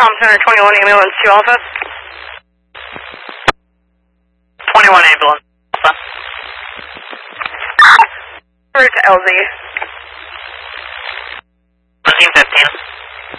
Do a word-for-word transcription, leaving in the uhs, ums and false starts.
Tom Center twenty-one ambulance two Alpha. twenty-one ambulance Alpha. Through to L Z.